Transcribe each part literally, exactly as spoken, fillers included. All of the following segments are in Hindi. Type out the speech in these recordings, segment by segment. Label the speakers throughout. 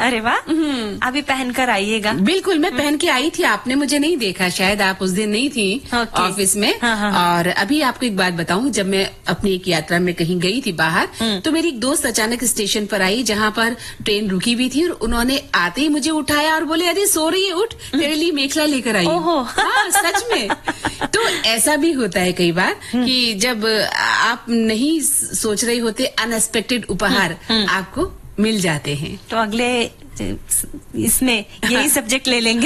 Speaker 1: अरे वाह, अभी पहन कर आइएगा।
Speaker 2: बिल्कुल, मैं पहन के आई थी, आपने मुझे नहीं देखा, शायद आप उस दिन नहीं थी ऑफिस में।
Speaker 1: हाँ, हाँ, हाँ।
Speaker 2: और अभी आपको एक बात बताऊं, जब मैं अपनी एक यात्रा में कहीं गई थी बाहर, तो मेरी एक दोस्त अचानक स्टेशन पर आई जहाँ पर ट्रेन रुकी हुई थी, और उन्होंने आते ही मुझे उठाया और बोले, अरे सो रही है, उठ, तेरे लिए मेखला लेकर आई।
Speaker 1: ओहो।
Speaker 2: हाँ, सच में। तो ऐसा भी होता है कई बार कि जब आप नहीं सोच रहे होते, अनएक्सपेक्टेड उपहार आपको मिल जाते हैं।
Speaker 1: तो अगले इसमें यही सब्जेक्ट ले लेंगे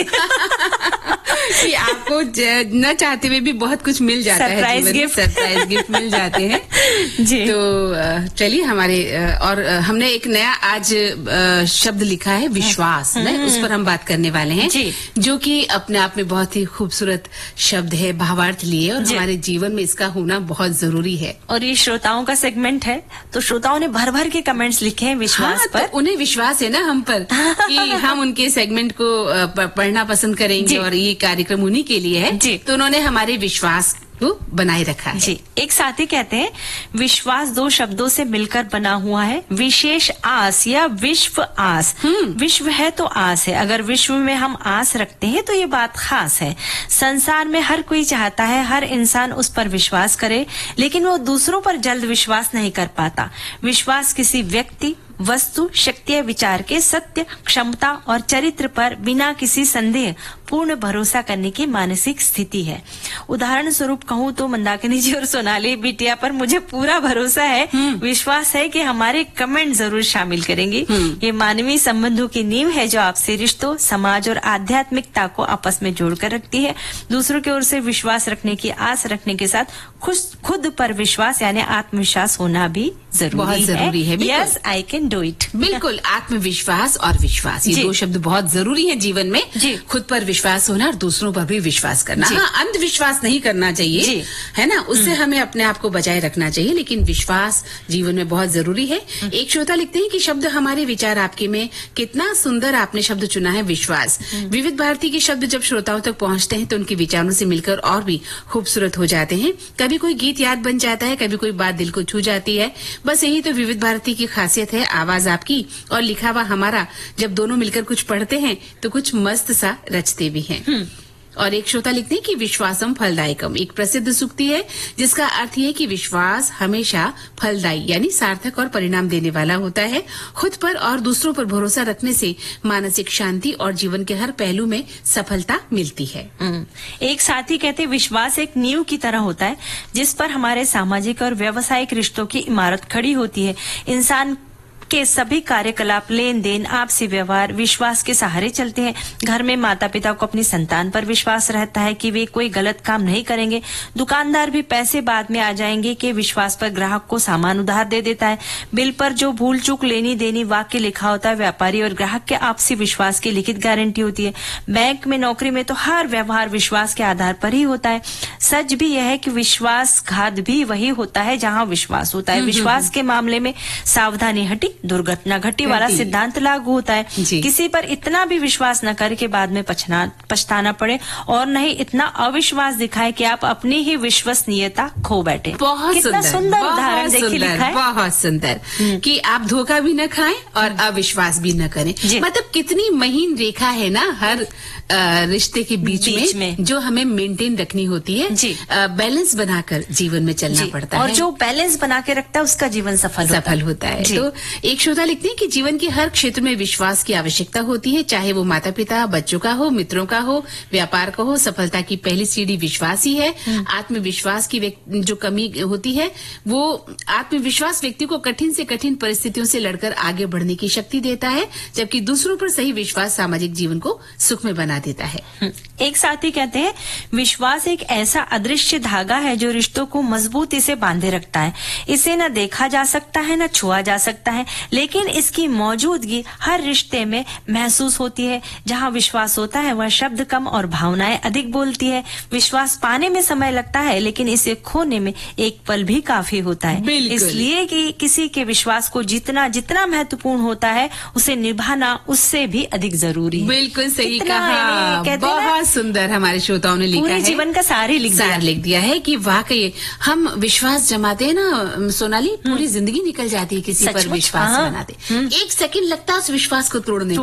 Speaker 2: कि आपको न चाहते हुए भी बहुत कुछ मिल जाता है,
Speaker 1: सरप्राइज गिफ्ट
Speaker 2: सरप्राइज गिफ्ट मिल जाते हैं।
Speaker 1: जी।
Speaker 2: तो चलिए, हमारे और हमने एक नया आज शब्द लिखा है, विश्वास, न, उस पर हम बात करने वाले हैं,
Speaker 1: जी।
Speaker 2: जो कि अपने आप में बहुत ही खूबसूरत शब्द है, भावार्थ लिए, और हमारे जीवन में इसका होना बहुत जरूरी है।
Speaker 1: और ये श्रोताओं का सेगमेंट है, तो श्रोताओं ने भर भर के कमेंट्स लिखे हैं विश्वास
Speaker 2: हाँ,
Speaker 1: पर।
Speaker 2: तो उन्हें विश्वास है ना हम पर कि हम उनके सेगमेंट को पढ़ना पसंद करेंगे, और ये कार्यक्रम उन्हीं के लिए है।
Speaker 1: जी।
Speaker 2: तो उन्होंने हमारे विश्वास को बनाए रखा है।
Speaker 1: जी। एक साथी कहते हैं, विश्वास दो शब्दों से मिलकर बना हुआ है, विशेष आस या विश्व आस। विश्व है तो आस है, अगर विश्व में हम आस रखते हैं तो ये बात खास है। संसार में हर कोई चाहता है हर इंसान उस पर विश्वास करे, लेकिन वो दूसरों पर जल्द विश्वास नहीं कर पाता। विश्वास किसी व्यक्ति, वस्तु, शक्ति या विचार के सत्य, क्षमता और चरित्र पर बिना किसी संदेह पूर्ण भरोसा करने की मानसिक स्थिति है। उदाहरण स्वरूप कहूँ तो मंदाकिनी जी और सोनाली बिटिया पर मुझे पूरा भरोसा है, विश्वास है कि हमारे कमेंट जरूर शामिल करेंगी। ये मानवीय संबंधों की नींव है, जो आपसे रिश्तों, समाज और आध्यात्मिकता को आपस में जोड़कर रखती है। दूसरों की ओर से विश्वास रखने की आस रखने के साथ खुद खुद पर विश्वास यानी आत्मविश्वास होना भी जरूरी
Speaker 2: बहुत जरूरी है।
Speaker 1: Yes, I can do it.
Speaker 2: बिल्कुल, आत्मविश्वास और विश्वास, ये दो शब्द बहुत जरूरी है जीवन में।
Speaker 1: जी।
Speaker 2: खुद पर विश्वास होना और दूसरों पर भी विश्वास करना। हाँ, अंधविश्वास नहीं करना चाहिए, है ना, उससे हमें अपने आप को बचाए रखना चाहिए, लेकिन विश्वास जीवन में बहुत जरूरी है। एक श्रोता लिखते हैं कि शब्द हमारे विचार आपके में, कितना सुंदर आपने शब्द चुना है, विश्वास। विविध भारती के शब्द जब श्रोताओं तक पहुंचते हैं तो उनके विचारों से मिलकर और भी खूबसूरत हो जाते हैं। कभी कोई गीत याद बन जाता है, कभी कोई बात दिल को छू जाती है। बस यही तो विविध भारती की खासियत है, आवाज आपकी और लिखा हुआ हमारा जब दोनों मिलकर कुछ पढ़ते हैं तो कुछ मस्त सा रचते भी हैं। और एक श्रोता लिखते हैं कि विश्वासम फलदायकम एक प्रसिद्ध सूक्ति है, जिसका अर्थ है कि विश्वास हमेशा फलदायी यानी सार्थक और परिणाम देने वाला होता है। खुद पर और दूसरों पर भरोसा रखने से मानसिक शांति और जीवन के हर पहलू में सफलता मिलती है।
Speaker 1: एक साथी कहते, विश्वास एक नींव की तरह होता है जिस पर हमारे सामाजिक और व्यावसायिक रिश्तों की इमारत खड़ी होती है। इंसान के सभी कार्यकलाप, लेन देन, आपसी व्यवहार विश्वास के सहारे चलते हैं। घर में माता पिता को अपनी संतान पर विश्वास रहता है कि वे कोई गलत काम नहीं करेंगे। दुकानदार भी पैसे बाद में आ जाएंगे के विश्वास पर ग्राहक को सामान उधार दे देता है। बिल पर जो भूल चूक लेनी देनी वाक्य लिखा होता है, व्यापारी और ग्राहक के आपसी विश्वास की लिखित गारंटी होती है। बैंक में, नौकरी में तो हर व्यवहार विश्वास के आधार पर ही होता है। सच भी यह है कि विश्वासघात भी वही होता है जहाँ विश्वास होता है। विश्वास के मामले में सावधानी हटी दुर्घटना घटी वाला सिद्धांत लागू होता है। किसी पर इतना भी विश्वास न करके बाद में पछताना पड़े, और नहीं इतना अविश्वास दिखाए कि आप अपनी ही विश्वसनीयता खो बैठे।
Speaker 2: बहुत
Speaker 1: कितना सुंदर उदाहरण देखिए लिखा है,
Speaker 2: बहुत सुंदर, कि आप धोखा भी न खाएं और अविश्वास भी न करें। मतलब कितनी महीन रेखा है ना हर रिश्ते के बीच, बीच में, में जो हमें मेंटेन रखनी होती है। जी। बैलेंस बनाकर जीवन में चलना पड़ता
Speaker 1: और
Speaker 2: है,
Speaker 1: और जो बैलेंस बना के रखता है उसका जीवन सफल
Speaker 2: सफल होता है। तो एक श्रोता लिखते हैं कि जीवन के हर क्षेत्र में विश्वास की आवश्यकता होती है, चाहे वो माता पिता, बच्चों का हो, मित्रों का हो, व्यापार का हो। सफलता की पहली सीढ़ी विश्वास ही है। आत्मविश्वास की जो कमी होती है, वो आत्मविश्वास व्यक्ति को कठिन से कठिन परिस्थितियों से लड़कर आगे बढ़ने की शक्ति देता है, जबकि दूसरों पर सही विश्वास सामाजिक जीवन को सुखमय बना देता है।
Speaker 1: एक साथी कहते हैं, विश्वास एक ऐसा अदृश्य धागा है जो रिश्तों को मजबूती से बांधे रखता है। इसे न देखा जा सकता है, न छुआ जा सकता है, लेकिन इसकी मौजूदगी हर रिश्ते में महसूस होती है। जहाँ विश्वास होता है वह शब्द कम और भावनाएं अधिक बोलती है। विश्वास पाने में समय लगता है, लेकिन इसे खोने में एक पल भी काफी होता है। इसलिए कि किसी के विश्वास को जितना जितना महत्वपूर्ण होता है, उसे निभाना उससे भी अधिक जरूरी है।
Speaker 2: बिल्कुल सही कहा, बहुत सुंदर हमारे श्रोताओं ने लिखा
Speaker 1: पूरे
Speaker 2: है,
Speaker 1: जीवन का सार ही लिख दिया,
Speaker 2: लिख दिया है कि वाकई हम विश्वास जमाते हैं ना सोनाली, पूरी जिंदगी निकल जाती है किसी पर विश्वास बनाते। एक सेकंड लगता है उस विश्वास को तोड़ने